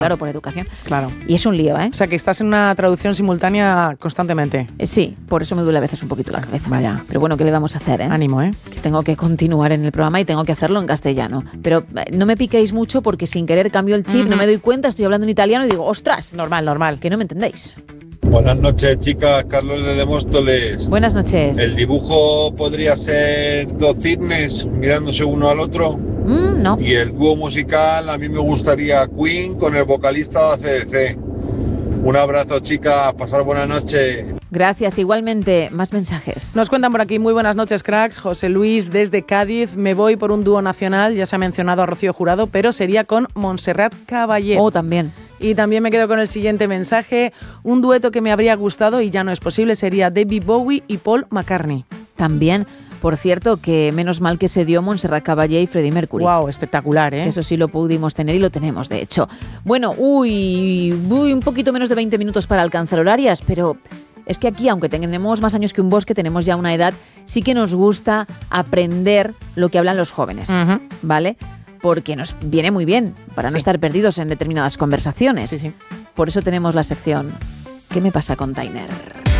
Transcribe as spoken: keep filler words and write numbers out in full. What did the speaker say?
Claro, por educación. Claro. Y es un lío, ¿eh? O sea, que estás en una traducción simultánea constantemente. Eh, Sí, por eso me duele a veces un poquito la cabeza. Vaya. Pero bueno, ¿qué le vamos a hacer, eh? Ánimo, ¿eh? Que tengo que continuar en el programa y tengo que hacerlo en castellano. Pero eh, no me piquéis mucho porque sin querer cambio el chip, Ujú. no me doy cuenta, estoy hablando en italiano y digo, ¡ostras! Normal, normal. Que no me entendéis. Buenas noches, chicas. Carlos de Demóstoles. Buenas noches. ¿El dibujo podría ser dos cisnes mirándose uno al otro? Mm, no. Y el dúo musical, a mí me gustaría Queen con el vocalista de A C D C. Un abrazo, chicas. Pasar buena noche. Gracias, igualmente. Más mensajes. Nos cuentan por aquí, muy buenas noches, cracks. José Luis desde Cádiz. Me voy por un dúo nacional, ya se ha mencionado a Rocío Jurado, pero sería con Montserrat Caballé. Oh, también. Y también me quedo con el siguiente mensaje. Un dueto que me habría gustado y ya no es posible sería David Bowie y Paul McCartney. También, por cierto, que menos mal que se dio Montserrat Caballé y Freddie Mercury. Wow, espectacular, ¿eh? Que eso sí lo pudimos tener y lo tenemos, de hecho. Bueno, uy, uy, un poquito menos de veinte minutos para alcanzar horarias, pero es que aquí, aunque tenemos más años que un bosque, tenemos ya una edad, sí que nos gusta aprender lo que hablan los jóvenes, Uh-huh. ¿vale? Porque nos viene muy bien para no Sí. estar perdidos en determinadas conversaciones. Sí, sí. Por eso tenemos la sección ¿Qué me pasa con Tainer?